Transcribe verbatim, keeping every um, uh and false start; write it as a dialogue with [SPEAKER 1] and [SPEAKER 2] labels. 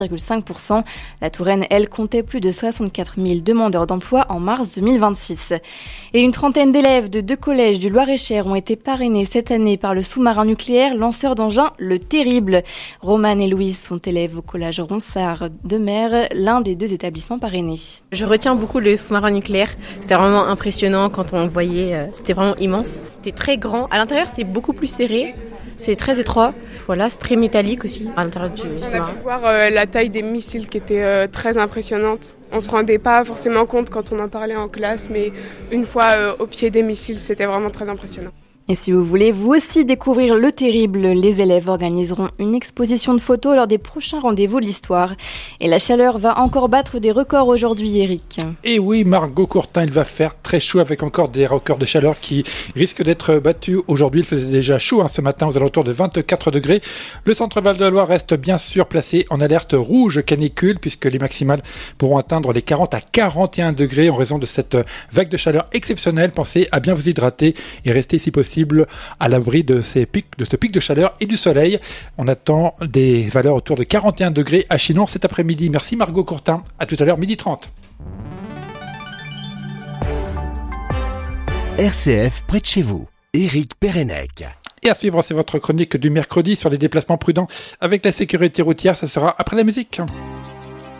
[SPEAKER 1] virgule cinq pour cent. La Touraine, elle, comptait plus de soixante-quatre mille demandeurs d'emploi en mars deux mille vingt-six. Et une trentaine d'élèves de deux collèges du Loir-et-Cher ont été parrainés cette année par le sous-marin nucléaire lanceur d'engin Le Terrible. Romane et Louise sont élèves au collège Ronsard de Mer, l'un des deux établissements parrainés.
[SPEAKER 2] Je retiens beaucoup le sous-marin nucléaire. C'était vraiment impressionnant quand on le voyait. C'était vraiment immense. C'était très grand. À l'intérieur, c'est beaucoup plus serré. C'est très étroit. Voilà, c'est très métallique aussi à l'intérieur du sous-marin.
[SPEAKER 3] On a pu voir euh, la taille des missiles qui était euh, très impressionnante. On ne se rendait pas forcément compte quand on en parlait en classe, mais une fois euh, au pied des missiles, c'était vraiment très impressionnant.
[SPEAKER 1] Et si vous voulez vous aussi découvrir Le Terrible, les élèves organiseront une exposition de photos lors des prochains rendez-vous de l'histoire. Et la chaleur va encore battre des records aujourd'hui, Eric.
[SPEAKER 4] Et oui, Margot Courtin, il va faire très chaud avec encore des records de chaleur qui risquent d'être battus. Aujourd'hui, il faisait déjà chaud hein, ce matin aux alentours de vingt-quatre degrés. Le centre Val-de-Loire reste bien sûr placé en alerte rouge canicule puisque les maximales pourront atteindre les quarante à quarante et un degrés en raison de cette vague de chaleur exceptionnelle. Pensez à bien vous hydrater et rester si possible à l'abri de ces pics, de ce pic de chaleur et du soleil. On attend des valeurs autour de quarante et un degrés à Chinon cet après-midi. Merci Margot Courtin. À tout à l'heure, midi trente.
[SPEAKER 5] R C F près de chez vous. Éric Pérenec.
[SPEAKER 4] Et à suivre, c'est votre chronique du mercredi sur les déplacements prudents avec la sécurité routière. Ça sera après la musique.